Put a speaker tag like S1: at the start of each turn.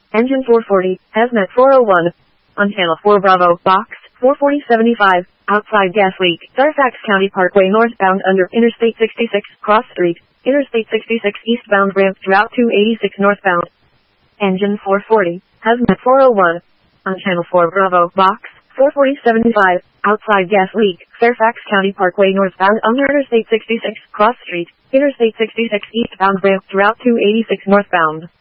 S1: Engine 440, Hazmat 401. On Channel 4 Bravo, box 44075, outside gas leak, Fairfax County Parkway northbound under Interstate 66, cross street, Interstate 66 eastbound ramp to Route 286 northbound. Engine 440, Hazmat 401. On Channel 4 Bravo, box 44075, outside gas leak, Fairfax County Parkway northbound under Interstate 66, cross street, Interstate 66 eastbound ramp to Route 286 northbound.